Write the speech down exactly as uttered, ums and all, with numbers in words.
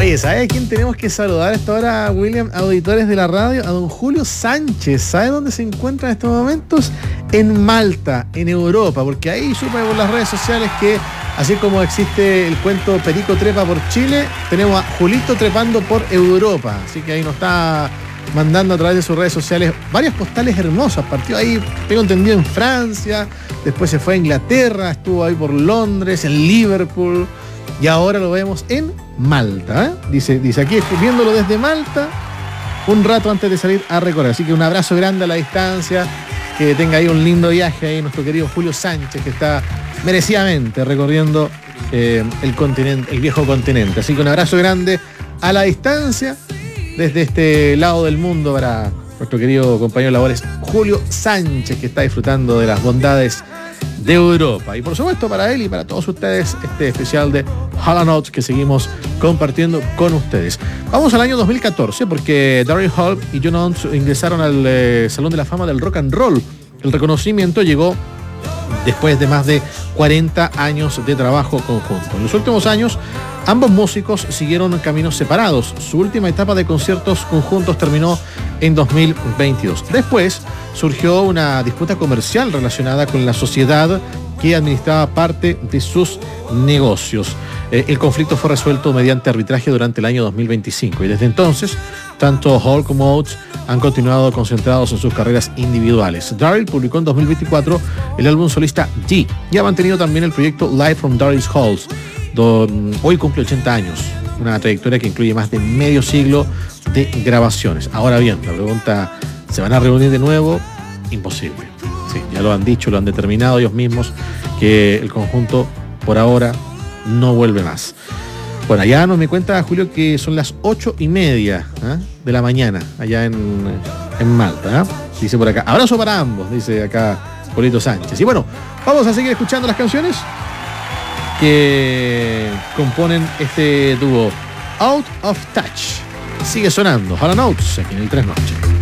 Oye, ¿sabes quién tenemos que saludar a esta hora, William? Auditores de la radio, a don Julio Sánchez. ¿Sabe dónde se encuentra en estos momentos? En Malta, en Europa, porque ahí supe por las redes sociales que, así como existe el cuento Perico trepa por Chile, tenemos a Julito trepando por Europa. Así que ahí nos está mandando a través de sus redes sociales varias postales hermosas. Partió ahí, tengo entendido, en Francia, después se fue a Inglaterra, estuvo ahí por Londres, en Liverpool, y ahora lo vemos en Malta, ¿eh? Dice, dice aquí, viéndolo desde Malta, un rato antes de salir a recorrer. Así que un abrazo grande a la distancia, que tenga ahí un lindo viaje ahí nuestro querido Julio Sánchez, que está merecidamente recorriendo eh, el continente, el viejo continente. Así que un abrazo grande a la distancia desde este lado del mundo para nuestro querido compañero de labores Julio Sánchez, que está disfrutando de las bondades de Europa. Y por supuesto para él y para todos ustedes, este especial de Hall and Oates que seguimos compartiendo con ustedes. Vamos al año dos mil catorce, porque Daryl Hall y John Oates ingresaron al eh, Salón de la Fama del Rock and Roll. El reconocimiento llegó después de más de cuarenta años de trabajo conjunto. En los últimos años, ambos músicos siguieron caminos separados. Su última etapa de conciertos conjuntos terminó en dos mil veintidós. Después surgió una disputa comercial relacionada con la sociedad que administraba parte de sus negocios. Eh, el conflicto fue resuelto mediante arbitraje durante el año dos mil veinticinco y desde entonces, tanto Hall como Oates han continuado concentrados en sus carreras individuales. Daryl publicó en dos mil veinticuatro el álbum solista G y ha mantenido también el proyecto Live from Daryl's Halls. Hoy cumple ochenta años, una trayectoria que incluye más de medio siglo de grabaciones. Ahora bien, la pregunta, ¿se van a reunir de nuevo? Imposible. Sí, ya lo han dicho, lo han determinado ellos mismos, que el conjunto por ahora no vuelve más. Bueno, allá nos me cuenta Julio que son las ocho y media ¿eh? de la mañana, allá en, en Malta. ¿eh? Dice por acá, abrazo para ambos, dice acá Julito Sánchez. Y bueno, vamos a seguir escuchando las canciones que componen este dúo Out of Touch. Sigue sonando Hall and Oates aquí en el Tres Noches.